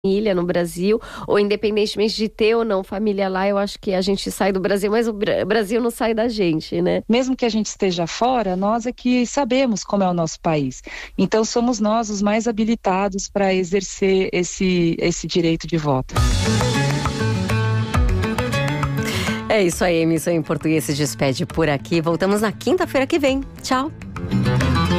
família no Brasil, ou independentemente de ter ou não família lá, eu acho que a gente sai do Brasil, mas o Brasil não sai da gente, né? Mesmo que a gente esteja fora, nós é que sabemos como é o nosso país. Então somos nós os mais habilitados para exercer esse direito de voto. É isso aí, Emissão em Português se despede por aqui. Voltamos na quinta-feira que vem. Tchau!